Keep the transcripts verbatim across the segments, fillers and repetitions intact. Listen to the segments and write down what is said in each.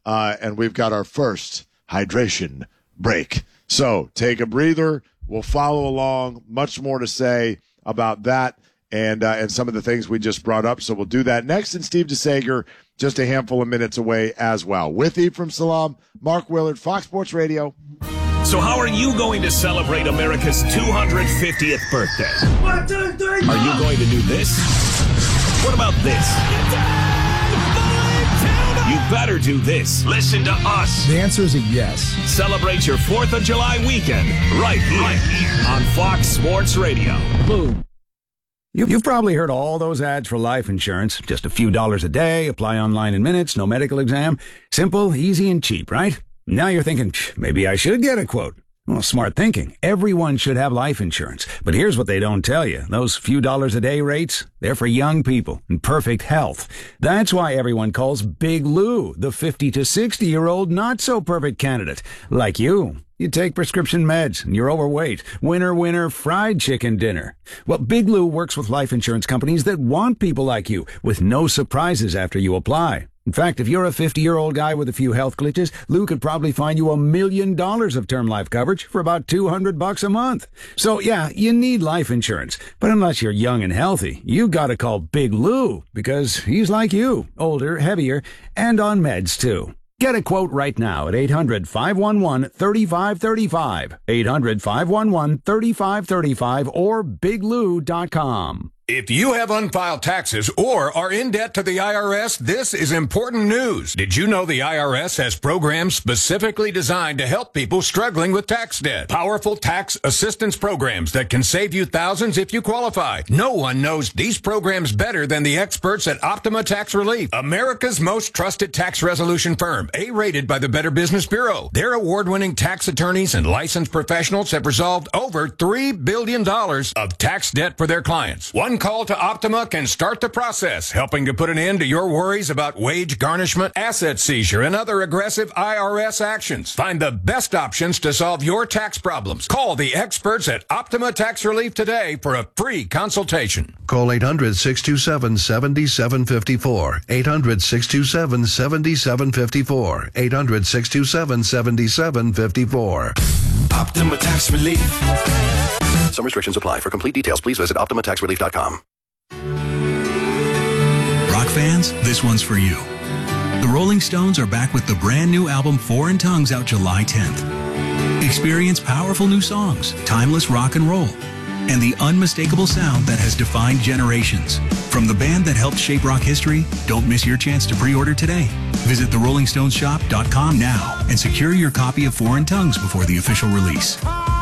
uh, and we've got our first hydration break. So take a breather. We'll follow along. Much more to say about that and uh, and some of the things we just brought up. So we'll do that next. And Steve DeSager, just a handful of minutes away as well. With Ephraim Salaam, Mark Willard, Fox Sports Radio. So how are you going to celebrate America's two hundred fiftieth birthday? One, two, three, are you going to do this? What about this? You better do this. Listen to us. The answer is a yes. Celebrate your fourth of July weekend right here, right here. on Fox Sports Radio. Boom. You've probably heard all those ads for life insurance. Just a few dollars a day, apply online in minutes, no medical exam. Simple, easy, and cheap, right? Now you're thinking, maybe I should get a quote. Well, smart thinking. Everyone should have life insurance. But here's what they don't tell you. Those few dollars a day rates, they're for young people in perfect health. That's why everyone calls Big Lou the fifty to sixty-year-old not-so-perfect candidate. Like you. You take prescription meds and you're overweight. Winner, winner, fried chicken dinner. Well, Big Lou works with life insurance companies that want people like you with no surprises after you apply. In fact, if you're a fifty-year-old guy with a few health glitches, Lou could probably find you a million dollars of term life coverage for about two hundred bucks a month. So, yeah, you need life insurance. But unless you're young and healthy, you gotta call Big Lou because he's like you, older, heavier, and on meds, too. Get a quote right now at eight hundred, five one one, three five three five, eight hundred, five one one, three five three five, or big lou dot com. If you have unfiled taxes or are in debt to the I R S, this is important news. Did you know the I R S has programs specifically designed to help people struggling with tax debt? Powerful tax assistance programs that can save you thousands if you qualify. No one knows these programs better than the experts at Optima Tax Relief, America's most trusted tax resolution firm, A-rated by the Better Business Bureau. Their award-winning tax attorneys and licensed professionals have resolved over three billion dollars of tax debt for their clients. One call to Optima can start the process, helping to put an end to your worries about wage garnishment, asset seizure, and other aggressive I R S actions. Find the best options to solve your tax problems. Call the experts at Optima Tax Relief today for a free consultation. Call eight hundred, six two seven, seven seven five four. eight hundred, six two seven, seven seven five four. eight hundred, six two seven, seven seven five four. Optima Tax Relief. Some restrictions apply. For complete details, please visit optima tax relief dot com. Rock fans, this one's for you. The Rolling Stones are back with the brand new album Foreign Tongues out July tenth. Experience powerful new songs, timeless rock and roll, and the unmistakable sound that has defined generations. From the band that helped shape rock history, don't miss your chance to pre-order today. Visit the rolling stones shop dot com now and secure your copy of Foreign Tongues before the official release.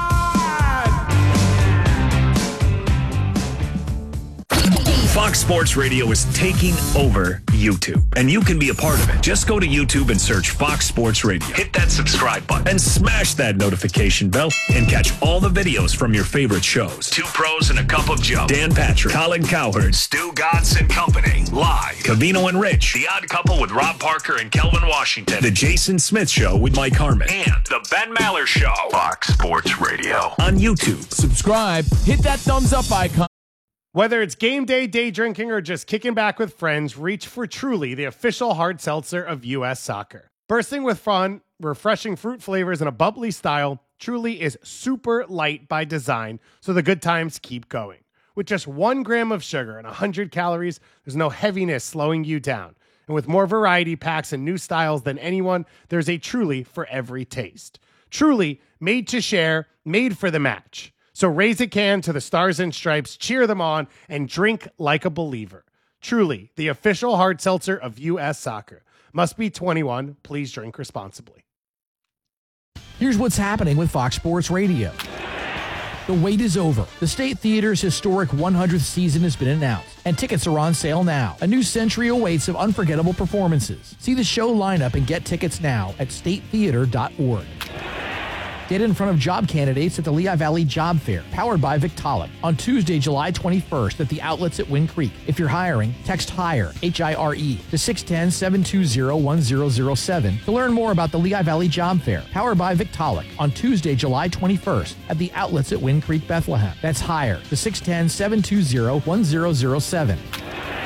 Fox Sports Radio is taking over YouTube, and you can be a part of it. Just go to YouTube and search Fox Sports Radio. Hit that subscribe button and smash that notification bell and catch all the videos from your favorite shows. Two Pros and a Cup of Joe, Dan Patrick, Colin Cowherd, Stu Gatz and Company, live. Cavino and Rich, The Odd Couple with Rob Parker and Kelvin Washington, The Jason Smith Show with Mike Harmon, and The Ben Maller Show. Fox Sports Radio on YouTube. Subscribe, hit that thumbs up icon. Whether it's game day, day drinking, or just kicking back with friends, reach for Truly, the official hard seltzer of U S Soccer. Bursting with fun, refreshing fruit flavors, and a bubbly style, Truly is super light by design, so the good times keep going. With just one gram of sugar and one hundred calories, there's no heaviness slowing you down. And with more variety packs and new styles than anyone, there's a Truly for every taste. Truly, made to share, made for the match. So raise a can to the Stars and Stripes, cheer them on, and drink like a believer. Truly, the official hard seltzer of U S Soccer. Must be twenty-one. Please drink responsibly. Here's what's happening with Fox Sports Radio. The wait is over. The State Theater's historic one hundredth season has been announced, and tickets are on sale now. A new century awaits of unforgettable performances. See the show lineup and get tickets now at state theater dot org. Get in front of job candidates at the Lehigh Valley Job Fair, powered by Victaulic, on Tuesday, July twenty-first at the outlets at Wind Creek. If you're hiring, text HIRE, H I R E, to six one zero, seven two zero, one zero zero seven to learn more about the Lehigh Valley Job Fair, powered by Victaulic, on Tuesday, July twenty-first at the outlets at Wind Creek, Bethlehem. That's HIRE, to six one zero, seven two zero, one zero zero seven.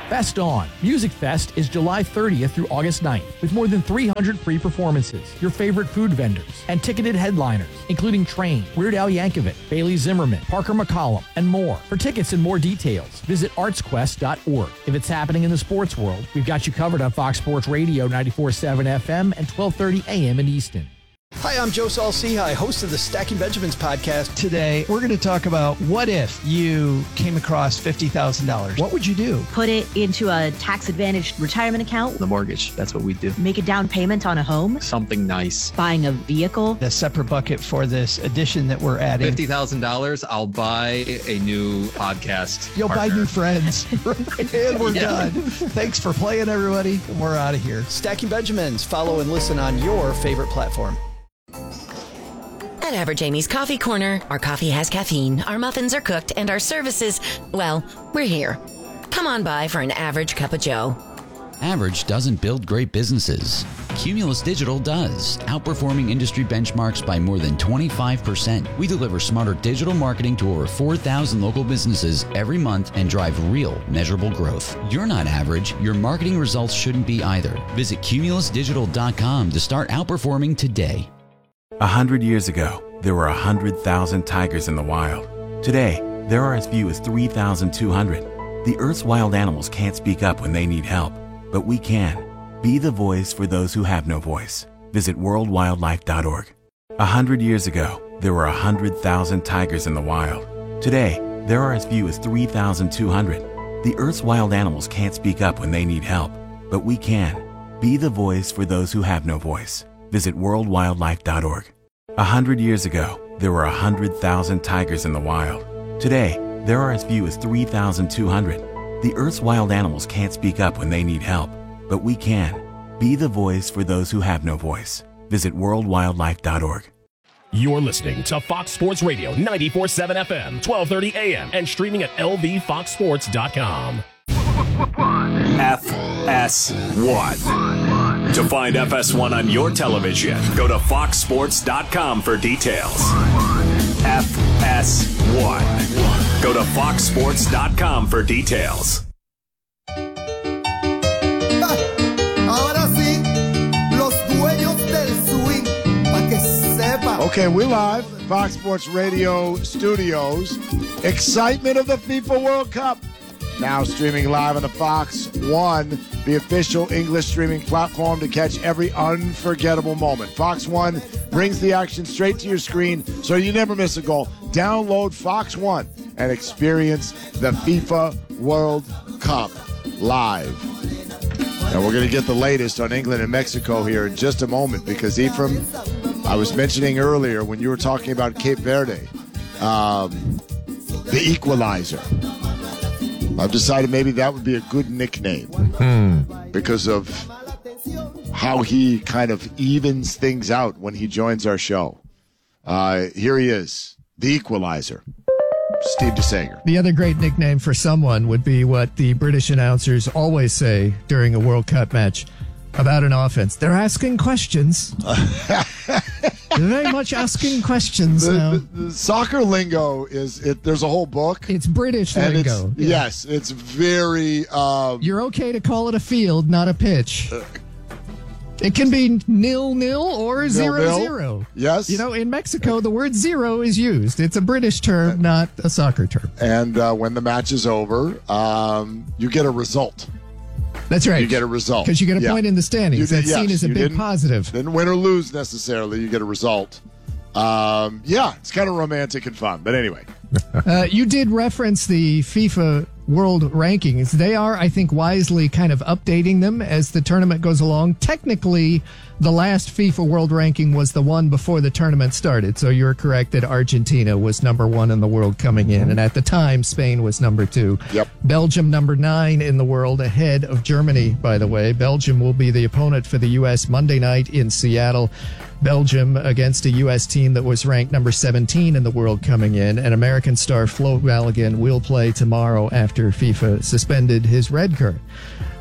Fest On. Music Fest is July thirtieth through August ninth, with more than three hundred free performances, your favorite food vendors, and ticketed headliners, including Train, Weird Al Yankovic, Bailey Zimmerman, Parker McCollum, and more. For tickets and more details, visit arts quest dot org. If it's happening in the sports world, we've got you covered on Fox Sports Radio ninety-four point seven F M and twelve thirty A M in Easton. Hi, I'm Joe Saul-Sehy, host of the Stacking Benjamins podcast. Today, we're going to talk about what if you came across fifty thousand dollars. What would you do? Put it into a tax-advantaged retirement account. The mortgage, that's what we do. Make a down payment on a home. Something nice. Buying a vehicle. A separate bucket for this edition that we're adding. fifty thousand dollars, I'll buy a new podcast You'll partner. buy new friends. And we're Yeah. done. Thanks for playing, everybody. And we're out of here. Stacking Benjamins. Follow and listen on your favorite platform. At Average Amy's Coffee Corner, our coffee has caffeine, our muffins are cooked, and our services, well, we're here. Come on by for an average cup of joe. Average doesn't build great businesses. Cumulus Digital does, outperforming industry benchmarks by more than twenty-five percent. We deliver smarter digital marketing to over four thousand local businesses every month and drive real, measurable growth. You're not average. Your marketing results shouldn't be either. Visit cumulus digital dot com to start outperforming today. A hundred years ago, there were a hundred thousand tigers in the wild. Today, there are as few as three thousand two hundred. The Earth's wild animals can't speak up when they need help, but we can. Be the voice for those who have no voice. Visit world wildlife dot org. A hundred years ago, there were a hundred thousand tigers in the wild. Today, there are as few as three thousand two hundred. The Earth's wild animals can't speak up when they need help, but we can. Be the voice for those who have no voice. Visit world wildlife dot org. A hundred years ago, there were a hundred thousand tigers in the wild. Today, there are as few as three thousand two hundred. The Earth's wild animals can't speak up when they need help, but we can. Be the voice for those who have no voice. Visit world wildlife dot org. You're listening to Fox Sports Radio ninety-four point seven F M, twelve thirty A M, and streaming at L V fox sports dot com. F S one. To find F S one on your television, go to fox sports dot com for details. F S one. Go to fox sports dot com for details. Ahora sí, los dueños del swing, pa' que sepa. Okay, we're live, Fox Sports Radio studios. Excitement of the FIFA World Cup. Now streaming live on the Fox One, the official English streaming platform to catch every unforgettable moment. Fox One brings the action straight to your screen so you never miss a goal. Download Fox One and experience the FIFA World Cup live. And we're going to get the latest on England and Mexico here in just a moment because, Ephraim, I was mentioning earlier when you were talking about Cape Verde, um, the equalizer. I've decided maybe that would be a good nickname Hmm. because of how he kind of evens things out when he joins our show. Uh, here he is, the equalizer, Steve DeSager. The other great nickname for someone would be what the British announcers always say during a World Cup match about an offense. They're asking questions. They're very much asking questions the, now. The, the soccer lingo is, it, there's a whole book. It's British and lingo. It's, Yeah. Yes, it's very... Um, You're okay to call it a field, not a pitch. It can be nil-nil or zero-zero. Yes. You know, in Mexico, the word zero is used. It's a British term, not a soccer term. And uh, when the match is over, um, you get a result. That's right. You get a result. Because you get a Yeah. point in the standings. You did- That's seen yes, as a you big didn't- positive. Didn't win or lose necessarily. You get a result. Um, yeah, it's kind of romantic and fun. But anyway. Uh, you did reference the FIFA World Rankings. They are, I think, wisely kind of updating them as the tournament goes along. Technically, the last FIFA World Ranking was the one before the tournament started. So you're correct that Argentina was number one in the world coming in. And at the time, Spain was number two. Yep. Belgium number nine in the world, ahead of Germany, by the way. Belgium will be the opponent for the U S Monday night in Seattle. Belgium against a U S team that was ranked number seventeen in the world coming in. And American star Flo Balogun will play tomorrow after FIFA suspended his red card.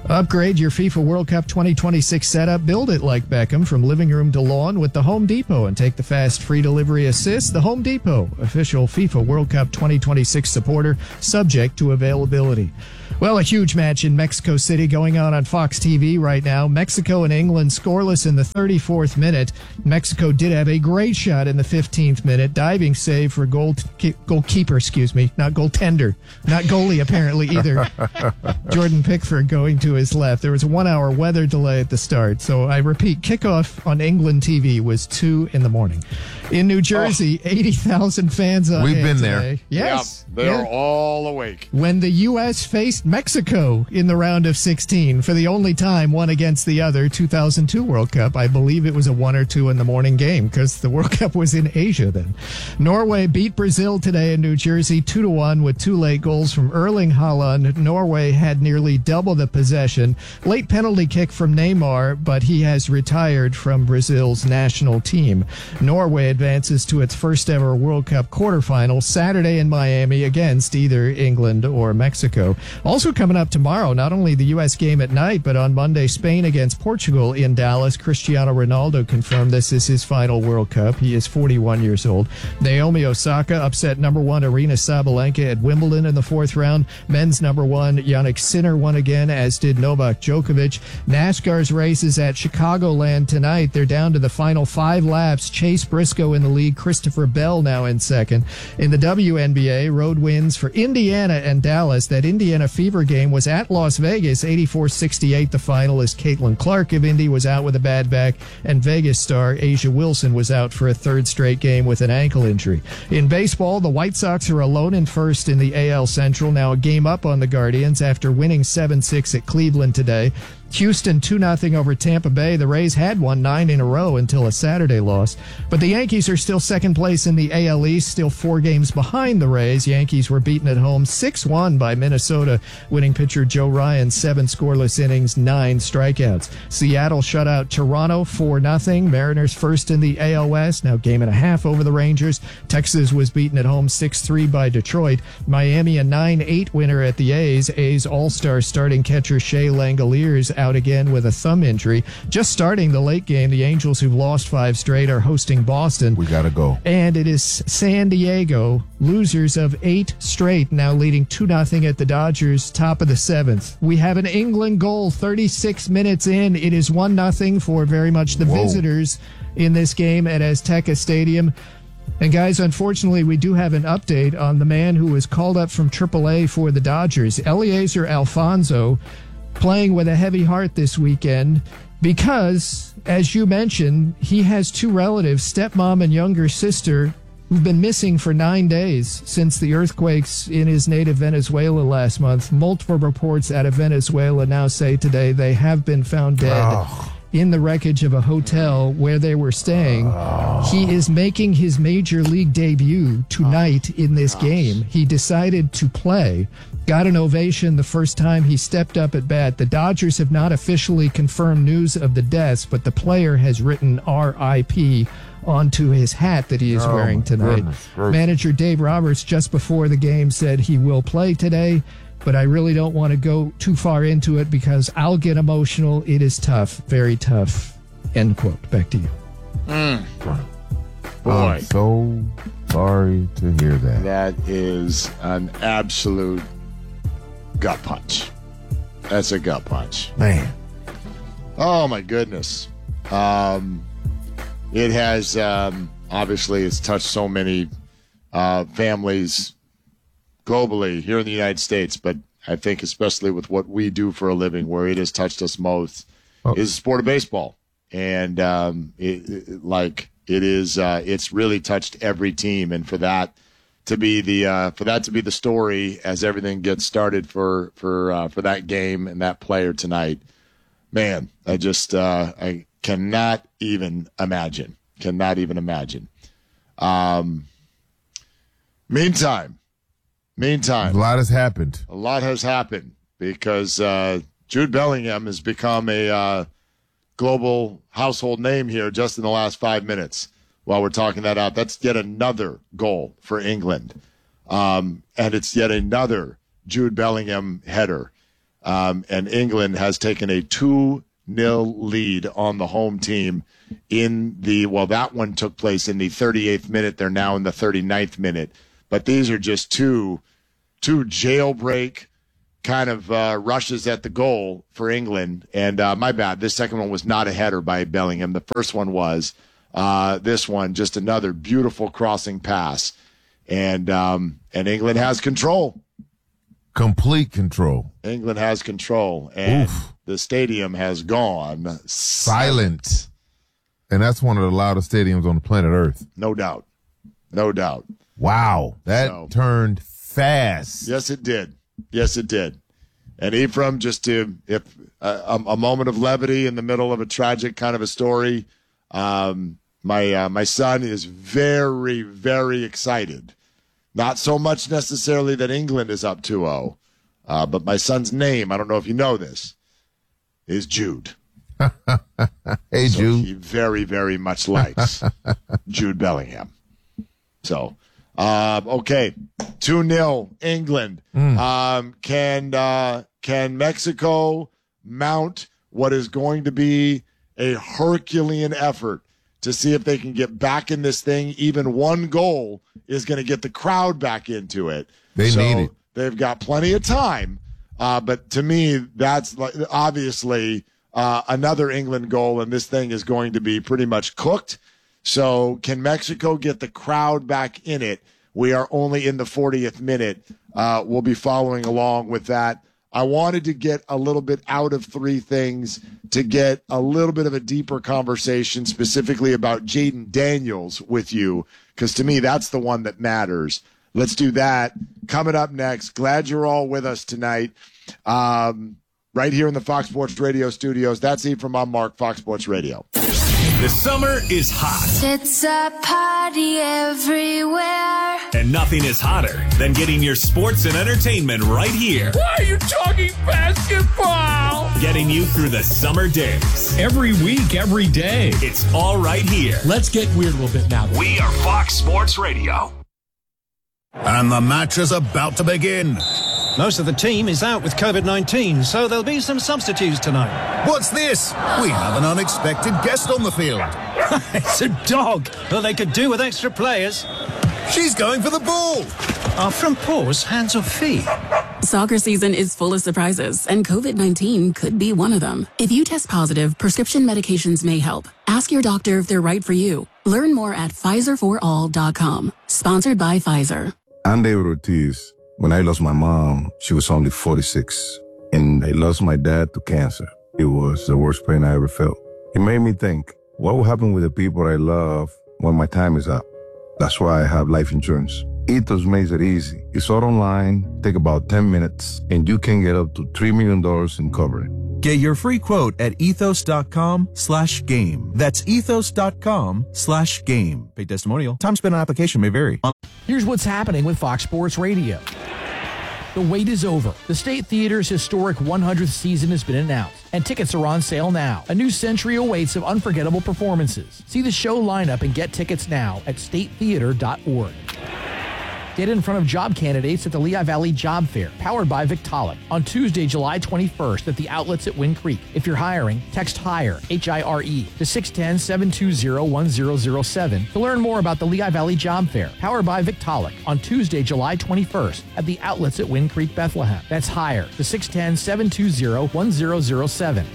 Upgrade your FIFA World Cup twenty twenty-six setup. Build it like Beckham from living room to lawn with the Home Depot and take the fast free delivery assist. The Home Depot, official FIFA World Cup twenty twenty-six supporter, subject to availability. Well, a huge match in Mexico City going on on Fox T V right now. Mexico and England scoreless in the thirty-fourth minute. Mexico did have a great shot in the fifteenth minute. Diving save for goal goalkeeper, excuse me, not goaltender, not goalie apparently either. Jordan Pickford going to his left. There was a one-hour weather delay at the start. So I repeat, kickoff on England T V was two in the morning. In New Jersey, oh. eighty thousand fans on We've hand been today. there. Yes. Yeah, they're yeah. all awake. When the U S faced Mexico in the round of sixteen for the only time one against the other, two thousand two World Cup. I believe it was a one or two in the morning game because the World Cup was in Asia then. Norway beat Brazil today in New Jersey two to one with two late goals from Erling Haaland. Norway had nearly double the possession. Late penalty kick from Neymar, but he has retired from Brazil's national team. Norway advances to its first ever World Cup quarterfinal Saturday in Miami against either England or Mexico. Also coming up tomorrow, not only the U S game at night, but on Monday, Spain against Portugal in Dallas. Cristiano Ronaldo confirmed this is his final World Cup. He is forty-one years old. Naomi Osaka upset number one Arina Sabalenka at Wimbledon in the fourth round. Men's number one Jannik Sinner won again, as did Novak Djokovic. NASCAR's races at Chicagoland tonight. They're down to the final five laps. Chase Briscoe in the lead. Christopher Bell now in second. In the W N B A, road wins for Indiana and Dallas. That Indiana Fever game was at Las Vegas, eighty-four sixty-eight. The final as Caitlin Clark of Indy was out with a bad back, and Vegas star Asia Wilson was out for a third straight game with an ankle injury. In baseball, the White Sox are alone in first in the A L Central, now a game up on the Guardians after winning seven six at Cleveland today. Houston two nothing over Tampa Bay. The Rays had won nine in a row until a Saturday loss. But the Yankees are still second place in the A L East, still four games behind the Rays. Yankees were beaten at home six one by Minnesota. Winning pitcher Joe Ryan, seven scoreless innings, nine strikeouts. Seattle shut out Toronto four nothing. Mariners first in the A L West, now game and a half over the Rangers. Texas was beaten at home six three by Detroit. Miami a nine eight winner at the A's. A's All-Star starting catcher Shea Langoliers out again with a thumb injury. Just starting the late game, the Angels, who've lost five straight, are hosting Boston. We gotta go. And it is San Diego, losers of eight straight, now leading two nothing at the Dodgers, top of the seventh. We have an England goal thirty-six minutes in. It is one nothing for very much the Whoa. visitors in this game at Azteca Stadium. And guys, unfortunately, we do have an update on the man who was called up from triple A for the Dodgers, Eliezer Alfonso, playing with a heavy heart this weekend because, as you mentioned, he has two relatives, stepmom and younger sister, who've been missing for nine days since the earthquakes in his native Venezuela last month. Multiple reports out of Venezuela now say today they have been found dead. Oh. In the wreckage of a hotel where they were staying. Oh. He is making his major league debut tonight oh. in this Gosh. game. He decided to play, got an ovation the first time he stepped up at bat. The Dodgers have not officially confirmed news of the deaths, but the player has written R I P onto his hat that he is oh, wearing tonight. Goodness, goodness. Manager Dave Roberts just before the game said he will play today, but I really don't want to go too far into it because I'll get emotional. It is tough, very tough. End quote. Back to you. Mm. Boy. I'm so sorry to hear that. That is an absolute gut punch. That's a gut punch. Man. Oh, my goodness. Um, it has, um, obviously, it's touched so many uh, families globally here in the United States, but I think especially with what we do for a living, where it has touched us most, oh. is the sport of baseball. And um, it, it, like it is, uh, it's really touched every team. And for that to be the uh, for that to be the story as everything gets started for for uh, for that game and that player tonight, man, I just uh, I cannot even imagine, cannot even imagine. Um, meantime. Meantime, a lot has happened. A lot has happened because uh, Jude Bellingham has become a uh, global household name here just in the last five minutes while we're talking that out. That's yet another goal for England. Um, and it's yet another Jude Bellingham header. Um, and England has taken a two nil lead on the home team in the, well, that one took place in the thirty-eighth minute. They're now in the thirty-ninth minute. But these are just two, two jailbreak kind of uh, rushes at the goal for England. And uh, my bad, this second one was not a header by Bellingham. The first one was. Uh, this one, just another beautiful crossing pass. And um, and England has control. Complete control. England has control. And Oof. the stadium has gone silent. And that's one of the loudest stadiums on the planet Earth. No doubt. No doubt. Wow. That so, turned fast. Yes, it did. Yes, it did. And Ephraim, just to, if uh, a, a moment of levity in the middle of a tragic kind of a story, um, My uh, my son is very, very excited. Not so much necessarily that England is up two oh, uh, but my son's name, I don't know if you know this, is Jude. Hey, so Jude. He very, very much likes Jude Bellingham. So, uh, okay, two nil England. Mm. Um, can uh, can Mexico mount what is going to be a Herculean effort to see if they can get back in this thing? Even one goal is going to get the crowd back into it. They so need it. They've got plenty of time. Uh, but to me, that's like, obviously uh, another England goal, and this thing is going to be pretty much cooked. So can Mexico get the crowd back in it? We are only in the fortieth minute. Uh, we'll be following along with that. I wanted to get a little bit out of three things to get a little bit of a deeper conversation specifically about Jayden Daniels with you, because to me, that's the one that matters. Let's do that. Coming up next, glad you're all with us tonight. Um, right here in the Fox Sports Radio studios. That's Ephraim. I'm Mark, Fox Sports Radio. The summer is hot. It's a party everywhere. And nothing is hotter than getting your sports and entertainment right here. Why are you talking basketball? Getting you through the summer days. Every week, every day. It's all right here. Let's get weird a little bit now. We are Fox Sports Radio. And the match is about to begin. Most of the team is out with COVID nineteen, so there'll be some substitutes tonight. What's this? We have an unexpected guest on the field. It's a dog. Well, they could do with extra players. She's going for the ball. Are front paws hands or feet? Soccer season is full of surprises, and COVID nineteen could be one of them. If you test positive, prescription medications may help. Ask your doctor if they're right for you. Learn more at Pfizer for all dot com. Sponsored by Pfizer. I'm David Ortiz. When I lost my mom, she was only forty-six. And I lost my dad to cancer. It was the worst pain I ever felt. It made me think, what will happen with the people I love when my time is up? That's why I have life insurance. Ethos makes it easy. It's all online, take about ten minutes, and you can get up to three million dollars in coverage. Get your free quote at ethos.com slash game. That's ethos.com slash game. Paid testimonial. Time spent on application may vary. Here's what's happening with Fox Sports Radio. The wait is over. The State Theater's historic one hundredth season has been announced, and tickets are on sale now. A new century awaits of unforgettable performances. See the show lineup and get tickets now at state theater dot org. Get in front of job candidates at the Lehigh Valley Job Fair, powered by Victaulic, on Tuesday, July twenty-first at the outlets at Wind Creek. If you're hiring, text HIRE, H I R E, to six one zero, seven two zero, one zero zero seven to learn more about the Lehigh Valley Job Fair, powered by Victaulic, on Tuesday, July twenty-first at the outlets at Wind Creek, Bethlehem. That's HIRE, to six one zero, seven two zero, one zero zero seven.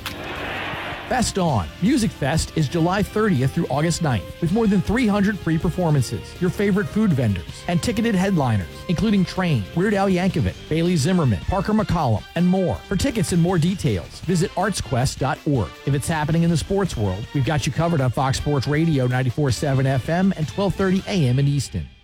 Fest On. Music Fest is July thirtieth through August ninth, with more than three hundred free performances, your favorite food vendors, and ticketed headliners, including Train, Weird Al Yankovic, Bailey Zimmerman, Parker McCollum, and more. For tickets and more details, visit arts quest dot org. If it's happening in the sports world, we've got you covered on Fox Sports Radio ninety-four point seven F M and twelve thirty A M in Easton.